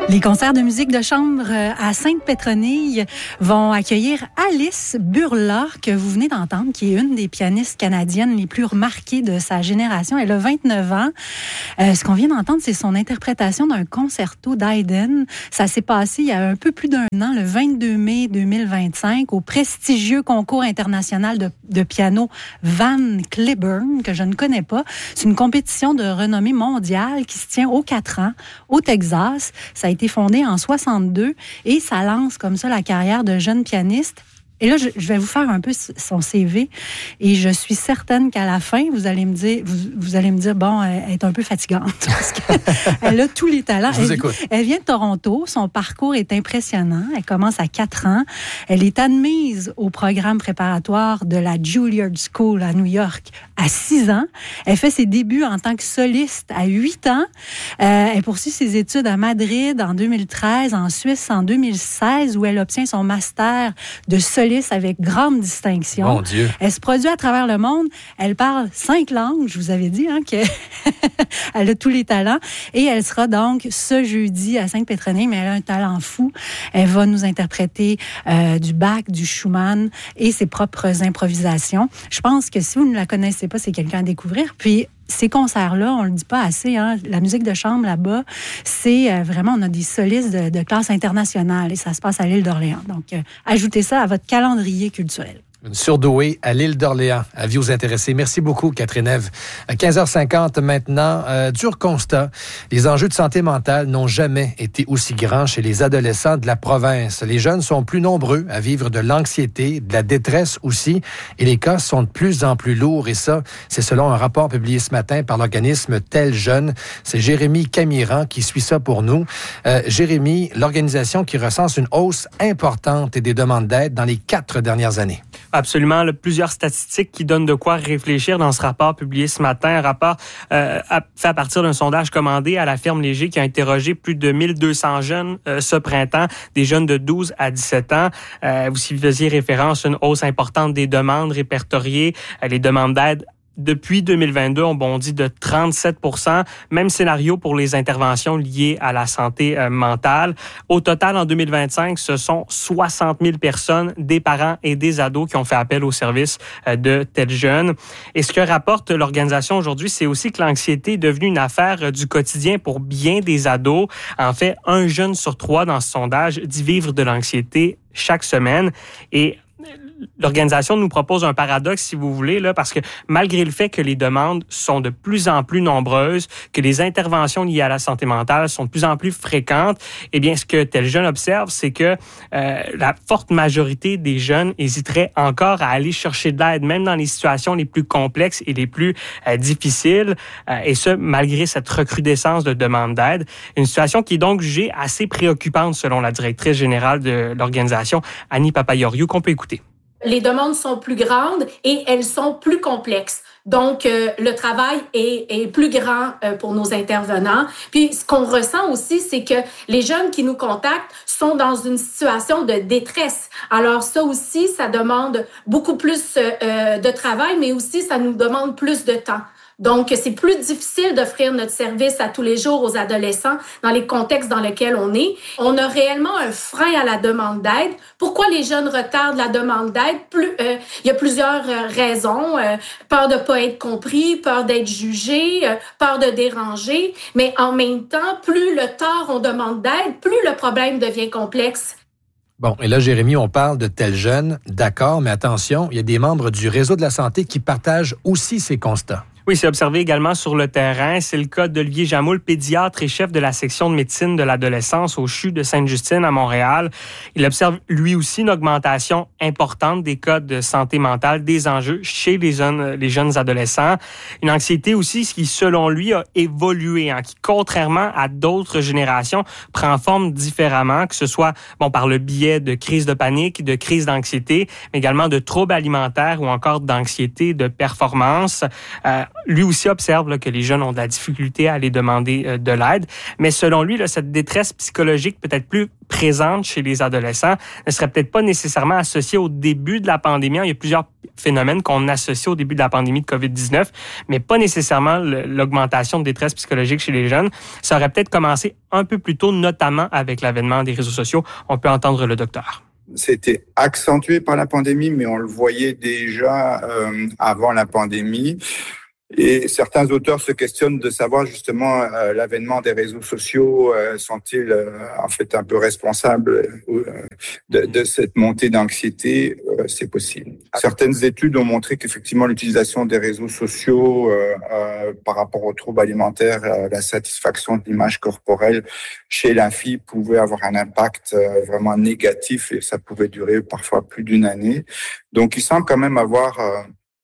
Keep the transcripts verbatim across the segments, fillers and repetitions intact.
Les concerts de musique de chambre à Sainte-Pétronille vont accueillir Alice Burla, que vous venez d'entendre, qui est une des pianistes canadiennes les plus remarquées de sa génération. Elle a vingt-neuf ans. Euh, ce qu'on vient d'entendre, c'est son interprétation d'un concerto d'Haydn. Ça s'est passé il y a un peu plus d'un an, le vingt-deux mai deux mille vingt-cinq, au prestigieux concours international de, de piano Van Cliburn, que je ne connais pas. C'est une compétition de renommée mondiale qui se tient aux quatre ans, au Texas. Ça a été fondé en soixante-deux et ça lance comme ça la carrière de jeune pianiste. Et là, je, je vais vous faire un peu son C V et je suis certaine qu'à la fin, vous allez me dire, vous, vous allez me dire, bon, elle est un peu fatigante parce qu'elle a tous les talents. Je vous elle, écoute. Elle vient de Toronto. Son parcours est impressionnant. Elle commence à quatre ans. Elle est admise au programme préparatoire de la Juilliard School à New York à six ans. Elle fait ses débuts en tant que soliste à huit ans. Euh, elle poursuit ses études à Madrid en deux mille treize, en Suisse en deux mille seize, où elle obtient son master de soliste avec grande distinction. Mon Dieu. Elle se produit à travers le monde. Elle parle cinq langues. Je vous avais dit hein, qu'elle a tous les talents. Et elle sera donc ce jeudi à Sainte-Pétronille, mais elle a un talent fou. Elle va nous interpréter euh, du Bach, du Schumann et ses propres improvisations. Je pense que si vous ne la connaissez pas, c'est quelqu'un à découvrir. Puis, ces concerts-là, on le dit pas assez, hein, la musique de chambre là-bas, c'est euh, vraiment, on a des solistes de, de classe internationale et ça se passe à l'île d'Orléans. Donc, euh, ajoutez ça à votre calendrier culturel. Une surdouée à l'île d'Orléans. Avis aux intéressés. Merci beaucoup, Catherine Ève. À quinze heures cinquante maintenant, euh, dur constat. Les enjeux de santé mentale n'ont jamais été aussi grands chez les adolescents de la province. Les jeunes sont plus nombreux à vivre de l'anxiété, de la détresse aussi, et les cas sont de plus en plus lourds. Et ça, c'est selon un rapport publié ce matin par l'organisme Tel Jeune. C'est Jérémy Camiran qui suit ça pour nous. Euh, Jérémy, l'organisation qui recense une hausse importante et des demandes d'aide dans les quatre dernières années. Absolument. Là, plusieurs statistiques qui donnent de quoi réfléchir dans ce rapport publié ce matin. Un rapport euh, fait à partir d'un sondage commandé à la Ferme Léger qui a interrogé plus de mille deux cents jeunes euh, ce printemps, des jeunes de douze à dix-sept ans. Euh, vous y faisiez référence à une hausse importante des demandes répertoriées, euh, les demandes d'aide. Depuis deux mille vingt-deux, on bondit de trente-sept pour cent. Même scénario pour les interventions liées à la santé euh, mentale. Au total, en deux mille vingt-cinq, ce sont soixante mille personnes, des parents et des ados qui ont fait appel au service euh, de Tel Jeune. Et ce que rapporte l'organisation aujourd'hui, c'est aussi que l'anxiété est devenue une affaire euh, du quotidien pour bien des ados. En fait, un jeune sur trois dans ce sondage dit vivre de l'anxiété chaque semaine. Et l'organisation nous propose un paradoxe, si vous voulez, là, parce que malgré le fait que les demandes sont de plus en plus nombreuses, que les interventions liées à la santé mentale sont de plus en plus fréquentes, eh bien, ce que Tel Jeune observe, c'est que euh, la forte majorité des jeunes hésiteraient encore à aller chercher de l'aide, même dans les situations les plus complexes et les plus euh, difficiles, euh, et ce, malgré cette recrudescence de demandes d'aide. Une situation qui est donc jugée assez préoccupante, selon la directrice générale de l'organisation, Annie Papayoriou, qu'on peut écouter. Les demandes sont plus grandes et elles sont plus complexes. Donc, euh, le travail est, est plus grand euh, pour nos intervenants. Puis, ce qu'on ressent aussi, c'est que les jeunes qui nous contactent sont dans une situation de détresse. Alors, ça aussi, ça demande beaucoup plus euh, de travail, mais aussi, ça nous demande plus de temps. Donc, c'est plus difficile d'offrir notre service à tous les jours aux adolescents dans les contextes dans lesquels on est. On a réellement un frein à la demande d'aide. Pourquoi les jeunes retardent la demande d'aide? Plus, euh, il y a plusieurs euh, raisons. Euh, peur de pas être compris, peur d'être jugé, euh, peur de déranger. Mais en même temps, plus le tard on demande d'aide, plus le problème devient complexe. Bon, et là, Jérémy, on parle de Tel Jeune. D'accord, mais attention, il y a des membres du réseau de la santé qui partagent aussi ces constats. Oui, c'est observé également sur le terrain. C'est le cas d'Olivier Jamoul, pédiatre et chef de la section de médecine de l'adolescence au C H U de Sainte-Justine à Montréal. Il observe lui aussi une augmentation importante des cas de santé mentale, des enjeux chez les jeunes, les jeunes adolescents. Une anxiété aussi qui, selon lui, a évolué, hein, qui, contrairement à d'autres générations, prend forme différemment, que ce soit bon par le biais de crises de panique, de crises d'anxiété, mais également de troubles alimentaires ou encore d'anxiété de performance. Euh, lui aussi observe là, que les jeunes ont de la difficulté à aller demander euh, de l'aide. Mais selon lui, là, cette détresse psychologique peut-être plus présente chez les adolescents ne serait peut-être pas nécessairement associée au début de la pandémie. Il y a plusieurs phénomènes qu'on associe au début de la pandémie de covid dix-neuf, mais pas nécessairement l'augmentation de détresse psychologique chez les jeunes. Ça aurait peut-être commencé un peu plus tôt, notamment avec l'avènement des réseaux sociaux. On peut entendre le docteur. C'était accentué par la pandémie, mais on le voyait déjà euh, avant la pandémie. Et certains auteurs se questionnent de savoir justement euh, l'avènement des réseaux sociaux, euh, sont-ils euh, en fait un peu responsables euh, de, de cette montée d'anxiété? euh, C'est possible. Certaines études ont montré qu'effectivement l'utilisation des réseaux sociaux euh, euh, par rapport aux troubles alimentaires, euh, la satisfaction de l'image corporelle chez la fille pouvait avoir un impact euh, vraiment négatif et ça pouvait durer parfois plus d'une année. Donc il semble quand même avoir euh,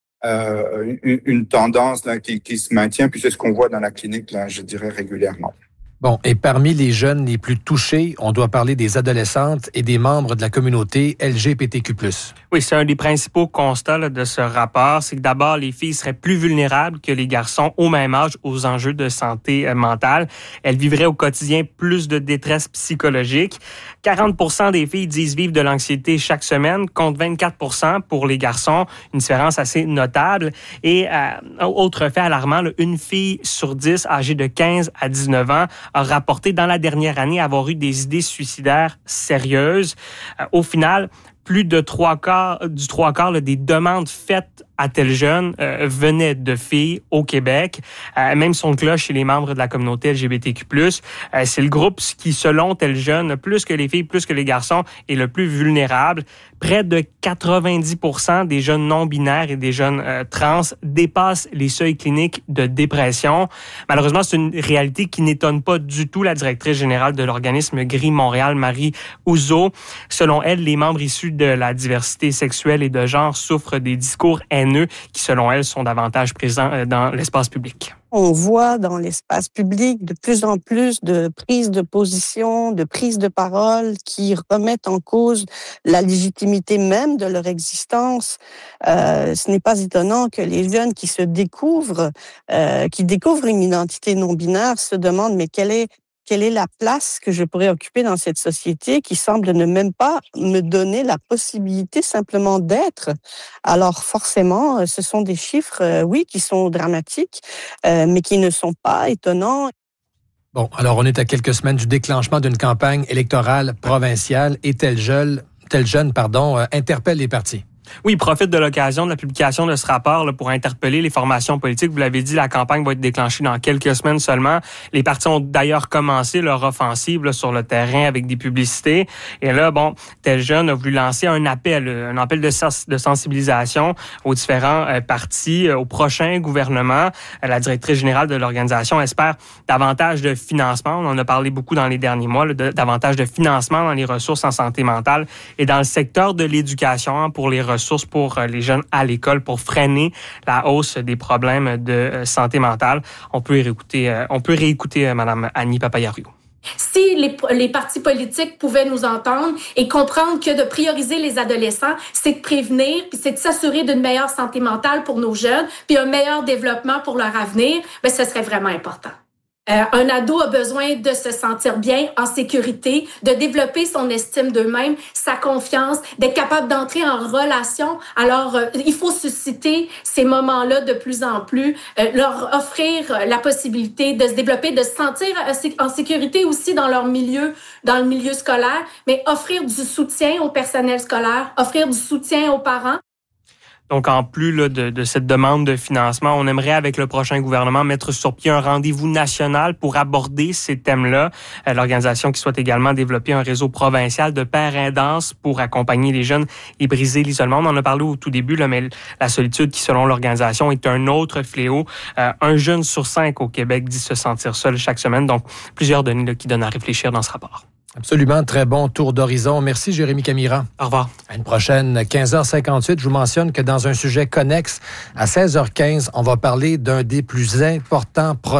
Euh, une, une tendance là, qui, qui se maintient, puis c'est ce qu'on voit dans la clinique, là, je dirais régulièrement. Bon, et parmi les jeunes les plus touchés, on doit parler des adolescentes et des membres de la communauté L G B T Q plus. Oui, c'est un des principaux constats là, de ce rapport. C'est que d'abord, les filles seraient plus vulnérables que les garçons au même âge aux enjeux de santé euh, mentale. Elles vivraient au quotidien plus de détresse psychologique. quarante pour cent des filles disent vivre de l'anxiété chaque semaine, contre vingt-quatre pour cent pour les garçons. Une différence assez notable. Et euh, autre fait alarmant, là, une fille sur dix âgée de quinze à dix-neuf ans a rapporté dans la dernière année avoir eu des idées suicidaires sérieuses. Euh, au final, plus de trois quarts, du trois quarts là, des demandes faites à tel jeune euh, venaient de filles au Québec. Euh, même son cloche chez les membres de la communauté L G B T Q plus. Euh, c'est le groupe qui, selon tel jeune, plus que les filles, plus que les garçons, est le plus vulnérable. Près de quatre-vingt-dix pour cent des jeunes non-binaires et des jeunes euh, trans dépassent les seuils cliniques de dépression. Malheureusement, c'est une réalité qui n'étonne pas du tout la directrice générale de l'organisme Gris Montréal, Marie Ouzo. Selon elle, les membres issus de la diversité sexuelle et de genre souffrent des discours haineux qui, selon elle, sont davantage présents dans l'espace public. On voit dans l'espace public de plus en plus de prises de position, de prises de parole qui remettent en cause la légitimité même de leur existence. Euh, ce n'est pas étonnant que les jeunes qui se découvrent, euh, qui découvrent une identité non binaire se demandent mais quelle est Quelle est la place que je pourrais occuper dans cette société qui semble ne même pas me donner la possibilité simplement d'être? Alors forcément, ce sont des chiffres, euh, oui, qui sont dramatiques, euh, mais qui ne sont pas étonnants. Bon, alors on est à quelques semaines du déclenchement d'une campagne électorale provinciale et tel jeune, tel jeune pardon, euh, interpelle les partis. Oui, il profite de l'occasion de la publication de ce rapport là, pour interpeller les formations politiques. Vous l'avez dit, la campagne va être déclenchée dans quelques semaines seulement. Les partis ont d'ailleurs commencé leur offensive là, sur le terrain avec des publicités. Et là, bon, tel jeune a voulu lancer un appel, un appel de, sens- de sensibilisation aux différents euh, partis, euh, au prochain gouvernement. Euh, la directrice générale de l'organisation espère davantage de financement. On en a parlé beaucoup dans les derniers mois, là, de, davantage de financement dans les ressources en santé mentale et dans le secteur de l'éducation hein, pour les ressources ressources pour les jeunes à l'école pour freiner la hausse des problèmes de santé mentale. On peut réécouter, on peut réécouter Mme Annie Papayariou. Si les, les partis politiques pouvaient nous entendre et comprendre que de prioriser les adolescents, c'est de prévenir, puis c'est de s'assurer d'une meilleure santé mentale pour nos jeunes, puis un meilleur développement pour leur avenir, bien, ce serait vraiment important. Euh, un ado a besoin de se sentir bien, en sécurité, de développer son estime d'eux-mêmes, sa confiance, d'être capable d'entrer en relation. Alors, euh, il faut susciter ces moments-là de plus en plus, euh, leur offrir la possibilité de se développer, de se sentir en sécurité aussi dans leur milieu, dans le milieu scolaire, mais offrir du soutien au personnel scolaire, offrir du soutien aux parents. Donc, en plus là, de, de cette demande de financement, on aimerait, avec le prochain gouvernement, mettre sur pied un rendez-vous national pour aborder ces thèmes-là. Euh, l'organisation qui souhaite également développer un réseau provincial de pairs intenses pour accompagner les jeunes et briser l'isolement. On en a parlé au tout début, là, mais la solitude qui, selon l'organisation, est un autre fléau. Euh, un jeune sur cinq au Québec dit se sentir seul chaque semaine. Donc, plusieurs données là, qui donnent à réfléchir dans ce rapport. Absolument, très bon tour d'horizon. Merci, Jérémy Camira. Au revoir. À une prochaine, quinze heures cinquante-huit. Je vous mentionne que dans un sujet connexe, à seize heures quinze, on va parler d'un des plus importants procès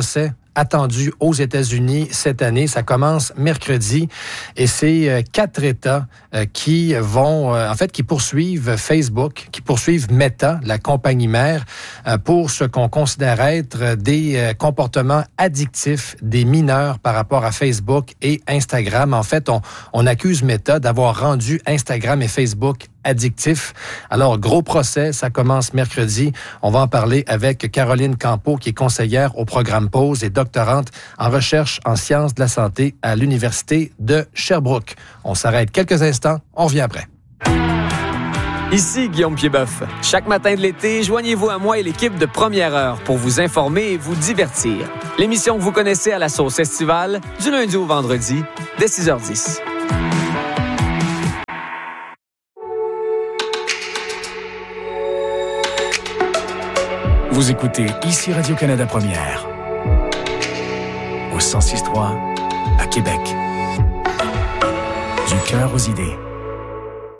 attendu aux États-Unis cette année. Ça commence mercredi et c'est euh, quatre États euh, qui vont, euh, en fait, qui poursuivent Facebook, qui poursuivent Meta, la compagnie mère, euh, pour ce qu'on considère être des euh, comportements addictifs des mineurs par rapport à Facebook et Instagram. En fait, on, on accuse Meta d'avoir rendu Instagram et Facebook addictifs. Alors, gros procès, ça commence mercredi. On va en parler avec Caroline Campeau, qui est conseillère au programme Pause et doctorante en recherche en sciences de la santé à l'Université de Sherbrooke. On s'arrête quelques instants, on revient après. Ici Guillaume Piedboeuf. Chaque matin de l'été, joignez-vous à moi et l'équipe de Première Heure pour vous informer et vous divertir. L'émission que vous connaissez à la sauce estivale, du lundi au vendredi, dès six heures dix. Vous écoutez ici Radio-Canada Première, au cent six trois à Québec. Du cœur aux idées.